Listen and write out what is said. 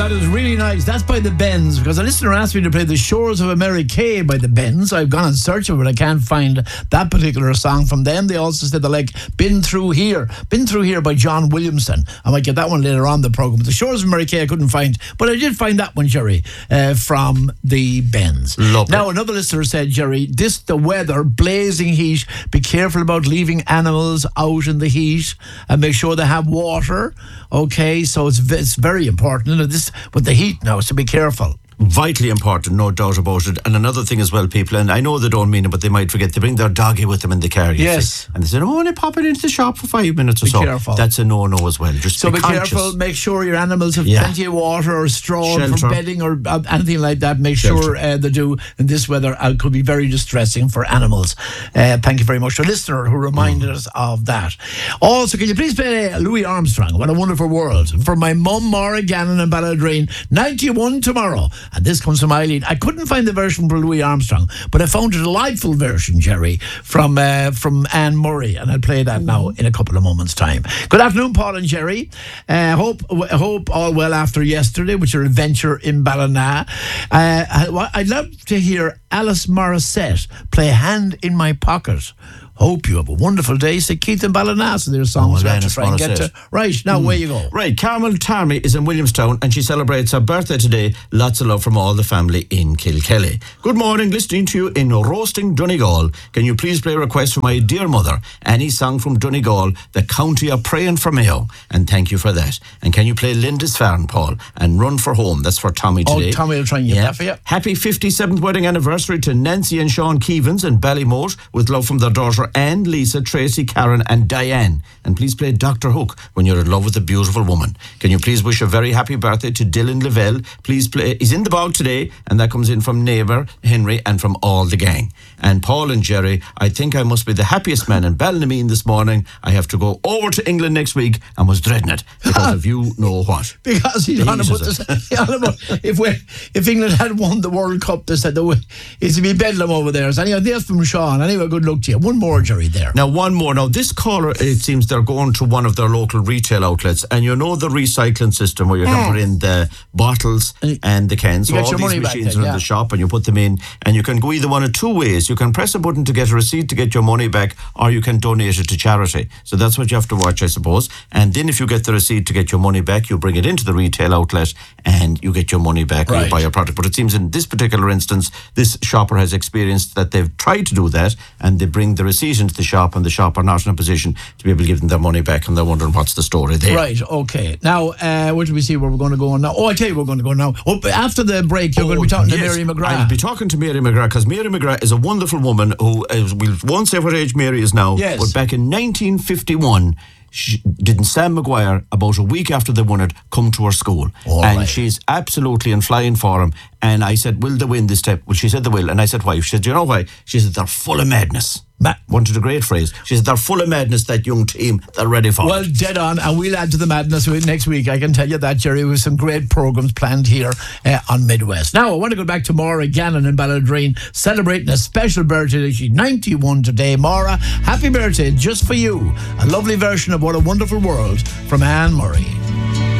That is really nice. That's by the Bends, because a listener asked me to play The Shores of America by the Bends. I've gone in search of it, but I can't find that particular song from them. They also said they like Been Through Here by John Williamson. I might get that one later on in the programme. But The Shores of America I couldn't find, but I did find that one, Jerry, from the Bends. Lovely. Now, another listener said, Jerry, the weather, blazing heat, be careful about leaving animals out in the heat and make sure they have water. Okay, so it's very important. With the heat now, so be careful. Vitally important, no doubt about it. And another thing as well, people, and I know they don't mean it, but they might forget, they bring their doggy with them in the car. Yes. And they say, oh, they pop it into the shop for 5 minutes or so. Be careful. That's a no-no as well. Just so be conscious. careful. Make sure your animals have plenty of water or straw for bedding or anything like that. Make sure they do. In this weather, it could be very distressing for animals. Thank you very much to a listener who reminded us of that. Also, can you please play Louis Armstrong, What a Wonderful World, for my mum, Maura Gannon in Balladreen, 91 tomorrow. And this comes from Eileen. I couldn't find the version for Louis Armstrong, but I found a delightful version, Jerry, from Anne Murray, and I'll play that now in a couple of moments' time. Good afternoon, Paul and Jerry. Hope all well after yesterday with your adventure in Ballina. I'd love to hear Alice Morissette play Hand in My Pocket. Hope you have a wonderful day. Say Keith and Ballina, so their songs we have to try and get to. Right, now where you go. Right, Carmel Tarmy is in Williamstown and she celebrates her birthday today. Lots of love from all the family in Kilkelly. Good morning, listening to you in Roasting Donegal. Can you please play a request for my dear mother, Annie song from Donegal, The County of Praying for Mayo? And thank you for that. And can you play Linda's Farn, Paul, and Run for Home? That's for Tommy today. Oh, Tommy will try and get that for you. Happy 57th wedding anniversary to Nancy and Sean Keevans in Ballymote, with love from their daughter Anne, Lisa, Tracy, Karen and Diane. And please play Dr. Hook, When You're in Love with a Beautiful Woman. Can you please wish a very happy birthday to Dylan Lavelle? Please play, he's in the bog today, and that comes in from neighbour Henry and from all the gang. And Paul and Jerry, I think I must be the happiest man in Ballinameen this morning. I have to go over to England next week and was dreading it because of you know what. Because he's on about this. If England had won the World Cup, they said it'd be bedlam over there. So anyway, there's from Sean. Anyway, good luck to you. One more, Jerry, there. Now, one more. Now, this caller, it seems they're going to one of their local retail outlets, and you know the recycling system where you can put in the bottles and the cans. So all these machines are in the shop, and you put them in, and you can go either one of two ways. You can press a button to get a receipt to get your money back, or you can donate it to charity. So that's what you have to watch, I suppose. And then if you get the receipt to get your money back, you bring it into the retail outlet, and you get your money back when you buy your product. But it seems in this particular instance, this shopper has experienced that they've tried to do that, and they bring the receipt into the shop, and the shop are not in a position to be able to give them their money back, and they're wondering what's the story there. Right, okay. Now, where do we see where we're going to go now? Oh, I tell you where we're going to go now. Oh, after the break, you're going to be talking to Mary McGrath. I'll be talking to Mary McGrath, because Mary McGrath is a wonderful woman who, we won't say what age Mary is now, but back in 1951, didn't Sam Maguire, about a week after they won it, come to her school. She's absolutely in flying for him. And I said, will they win this step? Well, she said they will. And I said, why? She said, you know why? She said, they're full of madness. Wanted a great phrase. She said, they're full of madness, that young team. They're ready for it. Well, dead on. And we'll add to the madness next week. I can tell you that, Jerry. With some great programmes planned here on Midwest. Now, I want to go back to Maura Gannon in Balladreen, celebrating a special birthday. She's 91 today. Maura, happy birthday just for you. A lovely version of What a Wonderful World from Anne Murray.